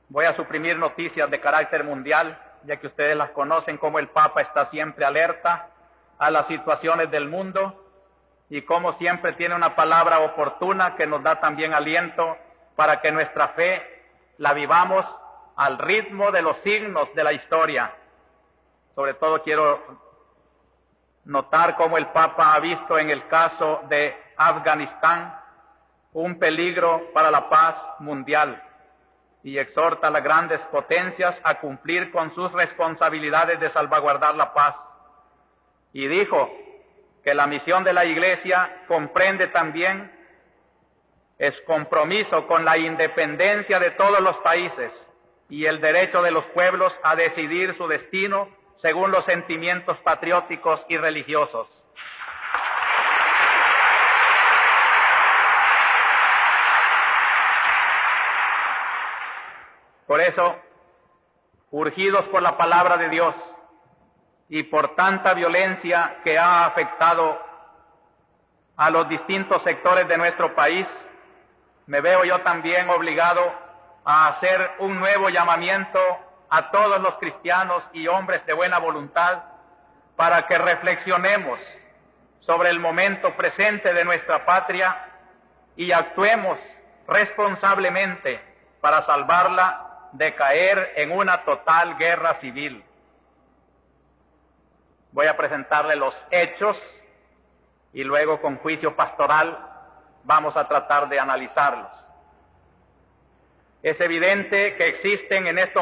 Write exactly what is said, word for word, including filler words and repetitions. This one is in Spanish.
Voy a suprimir noticias de carácter mundial, ya que ustedes las conocen, como el Papa está siempre alerta a las situaciones del mundo y como siempre tiene una palabra oportuna que nos da también aliento para que nuestra fe la vivamos al ritmo de los signos de la historia. Sobre todo quiero notar cómo el Papa ha visto en el caso de Afganistán un peligro para la paz mundial y exhorta a las grandes potencias a cumplir con sus responsabilidades de salvaguardar la paz. Y dijo que la misión de la Iglesia comprende también es compromiso con la independencia de todos los países y el derecho de los pueblos a decidir su destino según los sentimientos patrióticos y religiosos. Por eso, urgidos por la palabra de Dios y por tanta violencia que ha afectado a los distintos sectores de nuestro país, me veo yo también obligado a hacer un nuevo llamamiento a todos los cristianos y hombres de buena voluntad para que reflexionemos sobre el momento presente de nuestra patria y actuemos responsablemente para salvarla de caer en una total guerra civil. Voy a presentarle los hechos y luego con juicio pastoral vamos a tratar de analizarlos. Es evidente que existen en estos